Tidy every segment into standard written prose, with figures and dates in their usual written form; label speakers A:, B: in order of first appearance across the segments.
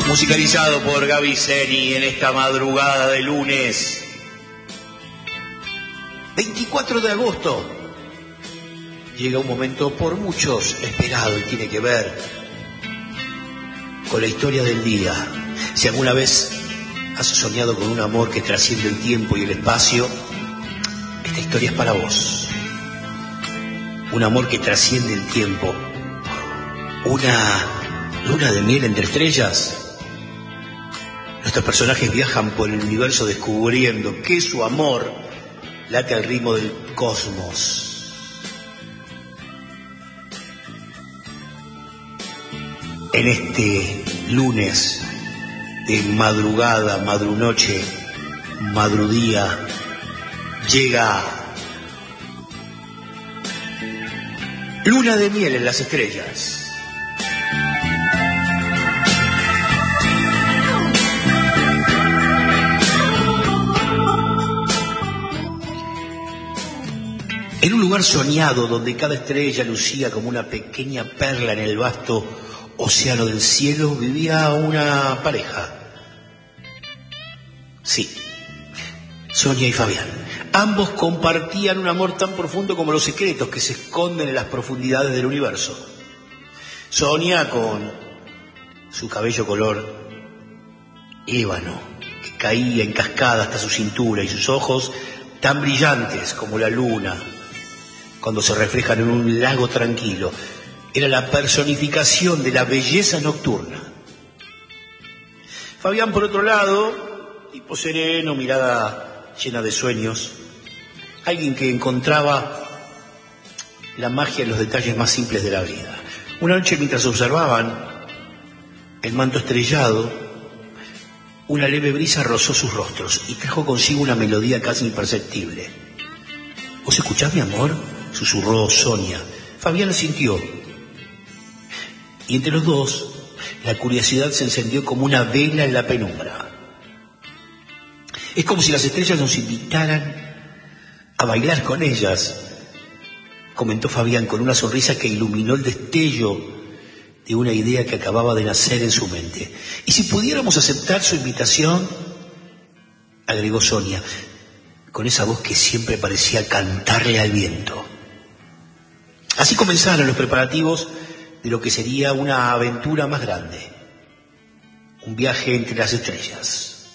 A: Musicalizado por Gaby Zeni en esta madrugada de lunes 24 de agosto. Llega un momento por muchos esperado y tiene que ver con la historia del día. Si alguna vez has soñado con un amor que trasciende el tiempo y el espacio, esta historia es para vos. Un amor que trasciende el tiempo. Una luna de miel entre estrellas. Nuestros personajes viajan por el universo descubriendo que su amor late al ritmo del cosmos. En este lunes de madrugada, madrunoche, madrudía, llega luna de miel en las estrellas. En un lugar soñado donde cada estrella lucía como una pequeña perla en el vasto océano del cielo, vivía una pareja. Sí, Sonia y Fabián. Ambos compartían un amor tan profundo como los secretos que se esconden en las profundidades del universo. Sonia con su cabello color ébano, que caía en cascada hasta su cintura, y sus ojos tan brillantes como la luna cuando se reflejan en un lago tranquilo. Era la personificación de la belleza nocturna. Fabián, por otro lado, tipo sereno, mirada llena de sueños, alguien que encontraba la magia en los detalles más simples de la vida. Una noche, mientras observaban el manto estrellado, una leve brisa rozó sus rostros y trajo consigo una melodía casi imperceptible. ¿Vos escuchás, mi amor?, susurró Sonia. Fabián sintió. Y entre los dos, la curiosidad se encendió como una vela en la penumbra. Es como si las estrellas nos invitaran a bailar con ellas, comentó Fabián con una sonrisa que iluminó el destello de una idea que acababa de nacer en su mente. Y si pudiéramos aceptar su invitación, agregó Sonia, con esa voz que siempre parecía cantarle al viento. Así comenzaron los preparativos de lo que sería una aventura más grande, un viaje entre las estrellas.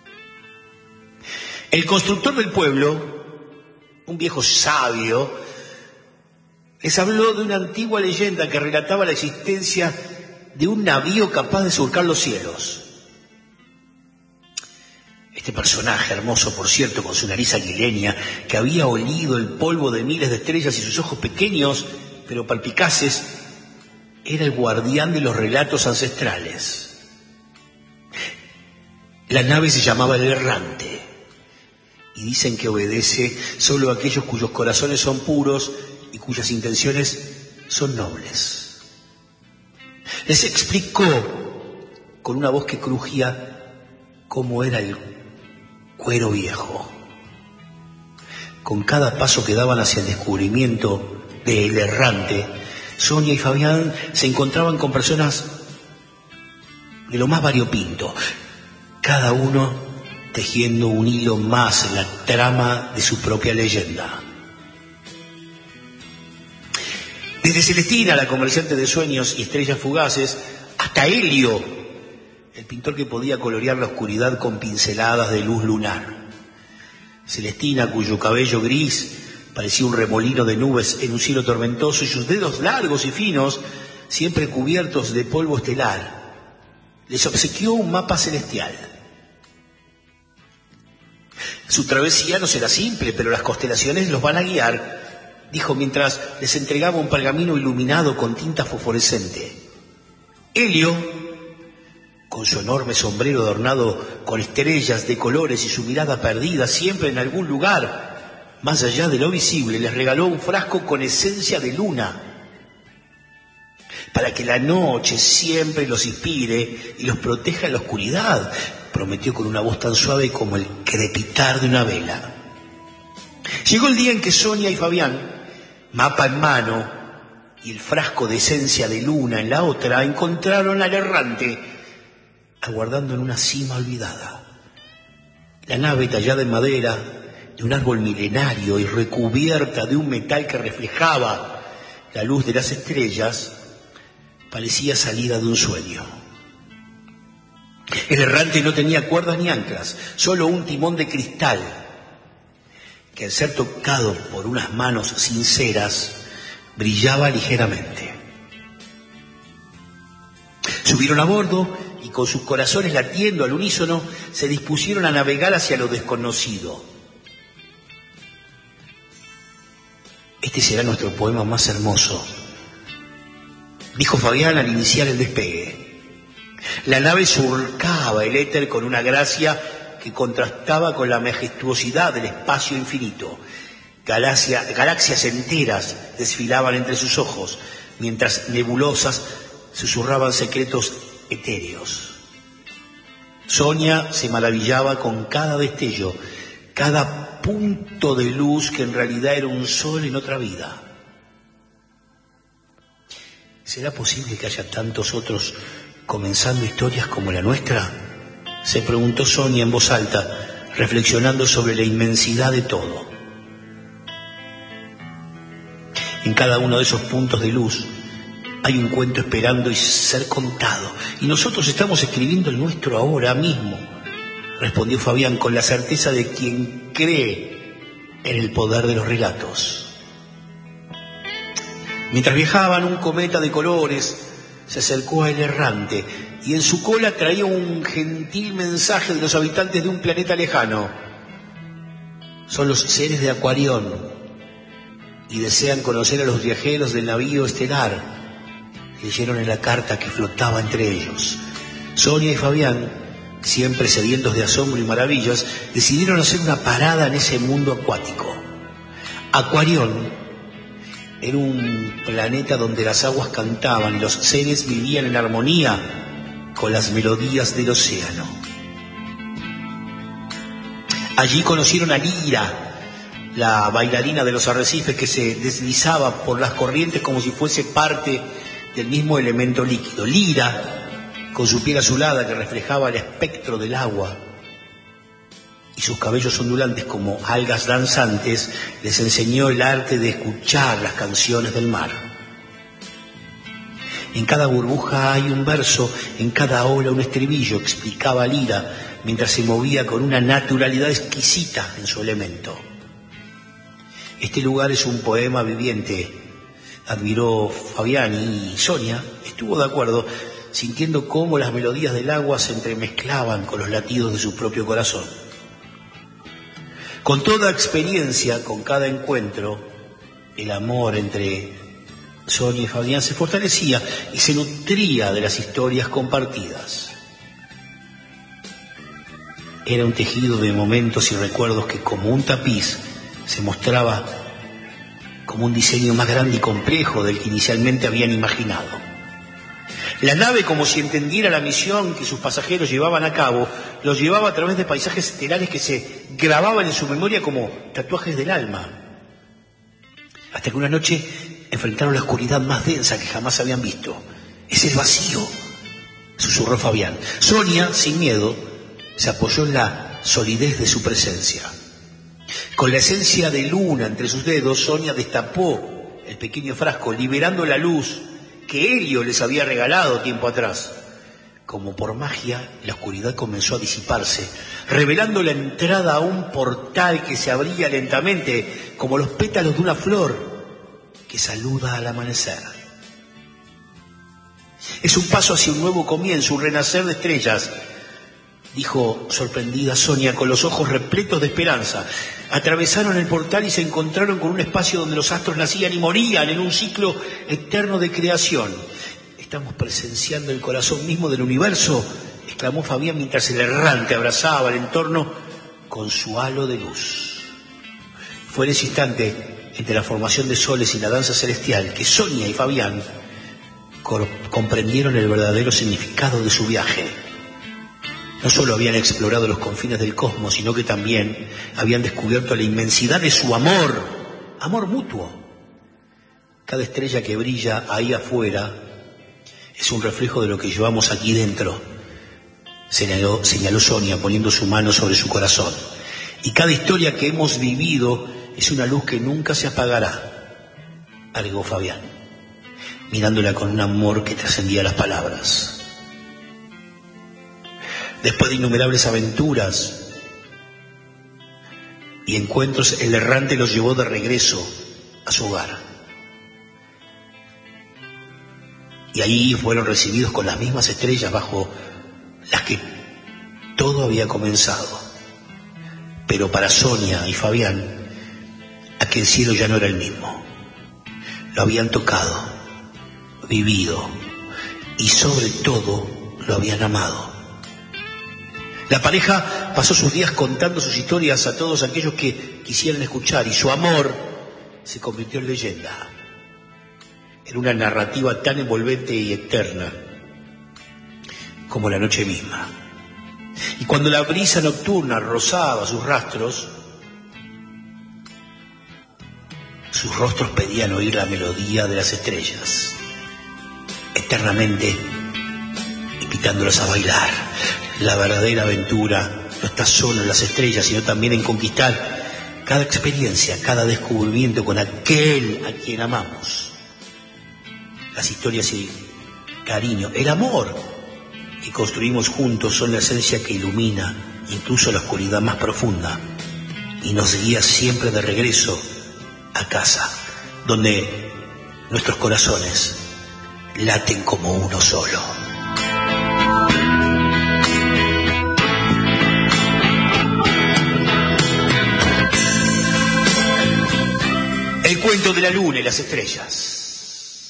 A: El constructor del pueblo, un viejo sabio, les habló de una antigua leyenda que relataba la existencia de un navío capaz de surcar los cielos. Este personaje hermoso, por cierto, con su nariz aguileña, que había olido el polvo de miles de estrellas y sus ojos pequeños, pero perspicaces, era el guardián de los relatos ancestrales. La nave se llamaba El Errante, y dicen que obedece solo a aquellos cuyos corazones son puros y cuyas intenciones son nobles. Les explicó con una voz que crujía cómo era el cuero viejo. Con cada paso que daban hacia el descubrimiento del Errante, Sonia y Fabián se encontraban con personas de lo más variopinto, cada uno tejiendo un hilo más en la trama de su propia leyenda. Desde Celestina, la comerciante de sueños y estrellas fugaces, hasta Helio, el pintor que podía colorear la oscuridad con pinceladas de luz lunar. Celestina, cuyo cabello gris parecía un remolino de nubes en un cielo tormentoso, y sus dedos largos y finos, siempre cubiertos de polvo estelar, les obsequió un mapa celestial. Su travesía no será simple, pero las constelaciones los van a guiar, dijo mientras les entregaba un pergamino iluminado con tinta fosforescente. Helio, con su enorme sombrero adornado con estrellas de colores y su mirada perdida siempre en algún lugar más allá de lo visible, les regaló un frasco con esencia de luna, para que la noche siempre los inspire y los proteja en la oscuridad, prometió con una voz tan suave como el crepitar de una vela. Llegó el día en que Sonia y Fabián, mapa en mano y el frasco de esencia de luna en la otra, encontraron al Errante aguardando en una cima olvidada. La nave, tallada en madera de un árbol milenario y recubierta de un metal que reflejaba la luz de las estrellas, parecía salida de un sueño. El errante no tenía cuerdas ni anclas, solo un timón de cristal que, al ser tocado por unas manos sinceras, brillaba ligeramente. Subieron a bordo y, con sus corazones latiendo al unísono, se dispusieron a navegar hacia lo desconocido. Este será nuestro poema más hermoso, dijo Fabián al iniciar el despegue. La nave surcaba el éter con una gracia que contrastaba con la majestuosidad del espacio infinito. Galaxias enteras desfilaban entre sus ojos, mientras nebulosas susurraban secretos etéreos. Sonia se maravillaba con cada destello, cada punto de luz que en realidad era un sol en otra vida. ¿Será posible que haya tantos otros comenzando historias como la nuestra? Se preguntó Sonia en voz alta, reflexionando sobre la inmensidad de todo. En cada uno de esos puntos de luz hay un cuento esperando y ser contado, y nosotros estamos escribiendo el nuestro ahora mismo, respondió Fabián con la certeza de quien cree en el poder de los relatos. Mientras viajaban, un cometa de colores se acercó al errante y en su cola traía un gentil mensaje de los habitantes de un planeta lejano. Son los seres de Aquarión y desean conocer a los viajeros del navío estelar, leyeron en la carta que flotaba entre ellos. Sonia y Fabián, siempre sedientos de asombro y maravillas, decidieron hacer una parada en ese mundo acuático. Aquarión era un planeta donde las aguas cantaban y los seres vivían en armonía con las melodías del océano. Allí conocieron a Lira, la bailarina de los arrecifes que se deslizaba por las corrientes como si fuese parte del mismo elemento líquido. Lira, con su piel azulada que reflejaba el espectro del agua, y sus cabellos ondulantes como algas danzantes, les enseñó el arte de escuchar las canciones del mar. En cada burbuja hay un verso, en cada ola un estribillo, explicaba Lira, mientras se movía con una naturalidad exquisita en su elemento. Este lugar es un poema viviente, admiró Fabián, y Sonia estuvo de acuerdo, sintiendo cómo las melodías del agua se entremezclaban con los latidos de su propio corazón. Con toda experiencia, con cada encuentro, el amor entre Sonia y Fabián se fortalecía y se nutría de las historias compartidas. Era un tejido de momentos y recuerdos que, como un tapiz, se mostraba como un diseño más grande y complejo del que inicialmente habían imaginado. La nave, como si entendiera la misión que sus pasajeros llevaban a cabo, los llevaba a través de paisajes estelares que se grababan en su memoria como tatuajes del alma. Hasta que una noche enfrentaron la oscuridad más densa que jamás habían visto. Es el vacío, susurró Fabián. Sonia, sin miedo, se apoyó en la solidez de su presencia. Con la esencia de luna entre sus dedos, Sonia destapó el pequeño frasco, liberando la luz que Helio les había regalado tiempo atrás. Como por magia, la oscuridad comenzó a disiparse, revelando la entrada a un portal que se abría lentamente, como los pétalos de una flor que saluda al amanecer. Es un paso hacia un nuevo comienzo, un renacer de estrellas, dijo sorprendida Sonia, con los ojos repletos de esperanza. Atravesaron el portal y se encontraron con un espacio donde los astros nacían y morían en un ciclo eterno de creación. Estamos presenciando el corazón mismo del universo, exclamó Fabián mientras el errante abrazaba el entorno con su halo de luz. Fue en ese instante, entre la formación de soles y la danza celestial, que Sonia y Fabián comprendieron el verdadero significado de su viaje. No solo habían explorado los confines del cosmos, sino que también habían descubierto la inmensidad de su amor mutuo. Cada estrella que brilla ahí afuera es un reflejo de lo que llevamos aquí dentro, señaló Sonia poniendo su mano sobre su corazón. Y cada historia que hemos vivido es una luz que nunca se apagará, agregó Fabián, mirándola con un amor que trascendía las palabras. Después de innumerables aventuras y encuentros, el errante los llevó de regreso a su hogar. Y allí fueron recibidos con las mismas estrellas bajo las que todo había comenzado. Pero para Sonia y Fabián, aquel cielo ya no era el mismo. Lo habían tocado, vivido y sobre todo lo habían amado. La pareja pasó sus días contando sus historias a todos aquellos que quisieran escuchar, y su amor se convirtió en leyenda, en una narrativa tan envolvente y eterna como la noche misma. Y cuando la brisa nocturna rozaba sus rastros, sus rostros pedían oír la melodía de las estrellas, eternamente invitándolas a bailar. La verdadera aventura no está solo en las estrellas, sino también en conquistar cada experiencia, cada descubrimiento con aquel a quien amamos. Las historias y cariño, el amor que construimos juntos son la esencia que ilumina incluso la oscuridad más profunda y nos guía siempre de regreso a casa, donde nuestros corazones laten como uno solo. El cuento de la luna y las estrellas.